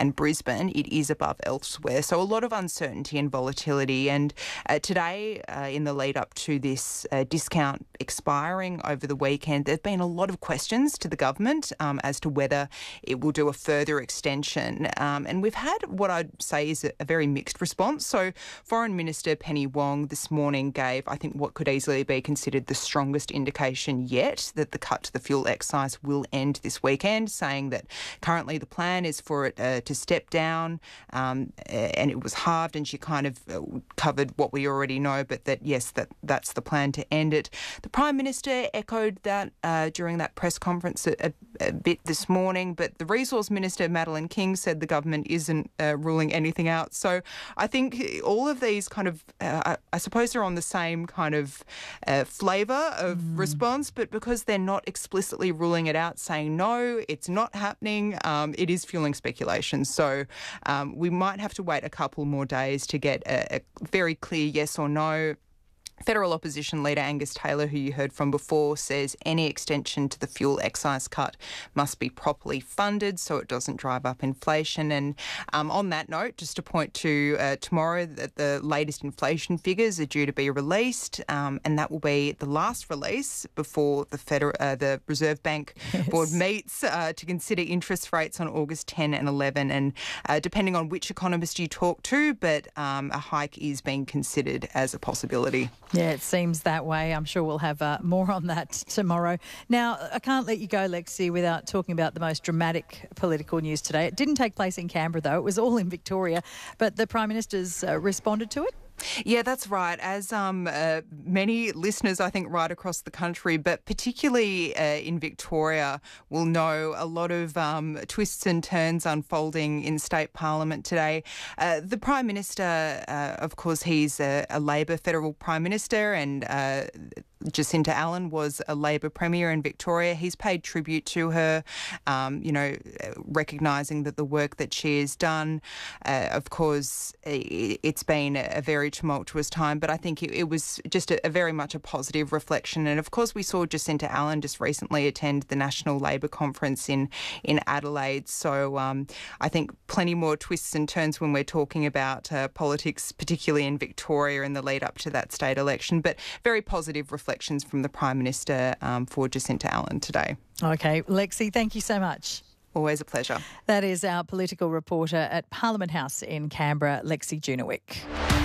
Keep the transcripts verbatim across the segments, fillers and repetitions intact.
and Brisbane, it is above elsewhere. So a lot of uncertainty and volatility. And uh, today, uh, in the lead up to this uh, discount expiring over the weekend, there have been a lot of questions to the government um, as to whether it will do a further extension. Um, and we've had what I'd say is a, a very mixed response. So Foreign Minister Penny Wong this morning gave, I think, what could easily be considered the strongest indication yet that the cut to the fuel excise will end this weekend, saying that currently the plan is for it uh, to step down um, and it was halved, and she kind of uh, covered what we already know, but that, yes, that that's the plan to end it. The Prime Minister echoed that uh, during that press conference a, a, a bit this morning, but the Resource Minister, Madeleine King, said the government isn't uh, ruling anything out. So I think all of these kind of, uh, I, I suppose they're on the same kind of uh, flavour of mm. response, but because they're not explicitly ruling it out, saying no, it's not happening, um, it is fueling speculation. So um, we might have to wait a couple more days to get a, a very clear yes or no. Federal Opposition Leader Angus Taylor, who you heard from before, says any extension to the fuel excise cut must be properly funded so it doesn't drive up inflation. And um, on that note, just to point to uh, tomorrow, that the latest inflation figures are due to be released, um, and that will be the last release before the Federal, uh, the Reserve Bank yes. Board meets uh, to consider interest rates on August tenth and eleventh. And uh, depending on which economist you talk to, but um, a hike is being considered as a possibility. Yeah, it seems that way. I'm sure we'll have uh, more on that tomorrow. Now, I can't let you go, Lexi, without talking about the most dramatic political news today. It didn't take place in Canberra, though. It was all in Victoria. But the Prime Minister's uh, responded to it? Yeah, that's right. As um, uh, many listeners, I think, right across the country, but particularly uh, in Victoria, will know a lot of um, twists and turns unfolding in state parliament today. Uh, the Prime Minister, uh, of course, he's a, a Labor federal Prime Minister, and uh, Jacinta Allen was a Labor Premier in Victoria. He's paid tribute to her, um, you know, recognising that the work that she has done. Uh, of course, it's been a very tumultuous time, but I think it, it was just a, a very much a positive reflection. And of course, we saw Jacinta Allen just recently attend the National Labor Conference in, in Adelaide. So um, I think plenty more twists and turns when we're talking about uh, politics, particularly in Victoria in the lead up to that state election, but very positive reflections from the Prime Minister um, for Jacinta Allen today. Okay, Lexi, thank you so much. Always a pleasure. That is our political reporter at Parliament House in Canberra, Lexi Junowick.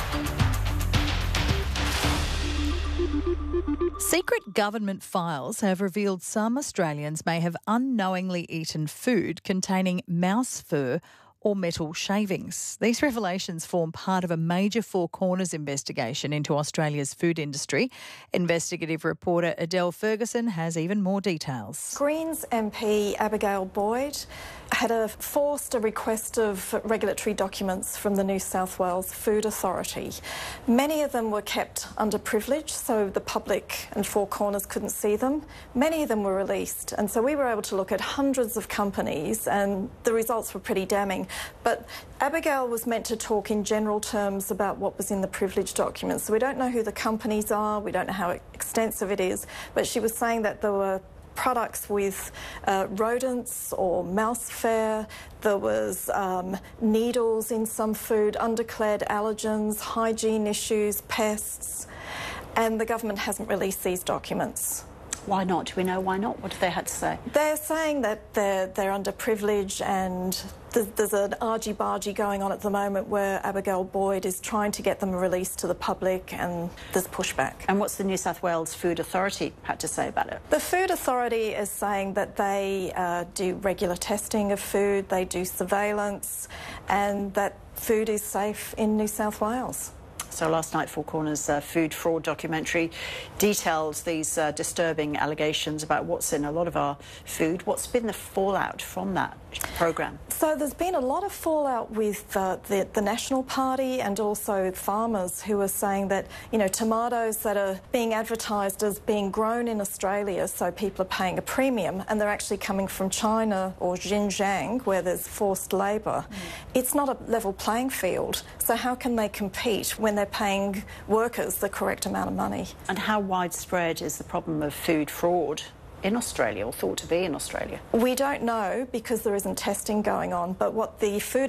Secret government files have revealed some Australians may have unknowingly eaten food containing mouse fur or metal shavings. These revelations form part of a major Four Corners investigation into Australia's food industry. Investigative reporter Adele Ferguson has even more details. Greens M P Abigail Boyd had a forced a request of regulatory documents from the New South Wales Food Authority. Many of them were kept under privilege, so the public and Four Corners couldn't see them. Many of them were released, and so we were able to look at hundreds of companies, and the results were pretty damning. But Abigail was meant to talk in general terms about what was in the privilege documents, so we don't know who the companies are, we don't know how extensive it is, but she was saying that there were products with uh, rodents or mouse fur. There was um, needles in some food, undeclared allergens, hygiene issues, pests, and the government hasn't released these documents. Why not? Do we know why not? What do they have to say? They're saying that they're, they're under privilege, and there's, there's an argy-bargy going on at the moment where Abigail Boyd is trying to get them released to the public, and there's pushback. And what's the New South Wales Food Authority had to say about it? The Food Authority is saying that they uh, do regular testing of food, they do surveillance, and that food is safe in New South Wales. So last night, Four Corners' uh, food fraud documentary detailed these uh, disturbing allegations about what's in a lot of our food. What's been the fallout from that program? So there's been a lot of fallout with uh, the, the National Party and also farmers who are saying that, you know, tomatoes that are being advertised as being grown in Australia, so people are paying a premium, and they're actually coming from China or Xinjiang, where there's forced labour. Mm. It's not a level playing field. So how can they compete when they're paying workers the correct amount of money? And how widespread is the problem of food fraud in Australia, or thought to be in Australia? We don't know because there isn't testing going on, but what the Food